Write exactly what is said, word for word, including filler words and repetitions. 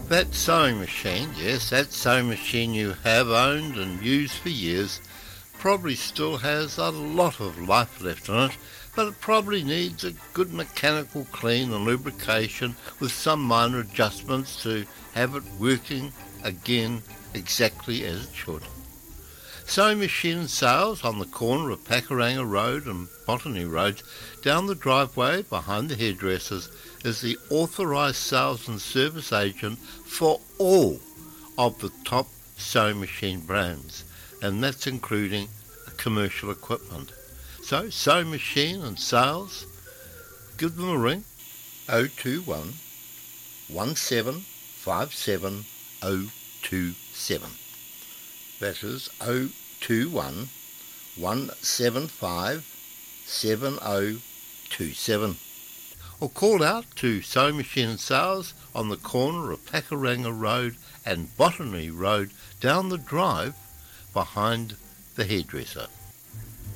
That sewing machine, yes, that sewing machine you have owned and used for years probably still has a lot of life left in it, but it probably needs a good mechanical clean and lubrication with some minor adjustments to have it working again exactly as it should. Sewing machine sales on the corner of Pakuranga Road and Botany Road down the driveway behind the hairdressers is the authorised sales and service agent for all of the top sewing machine brands, and that's including commercial equipment. So sewing machine and sales, give them a ring, oh two one, one seven five seven oh two seven. That is oh two one, one seven five seven oh two seven. Or call out to Sewing Machine and Sales on the corner of Pakuranga Road and Botany Road down the drive behind the hairdresser.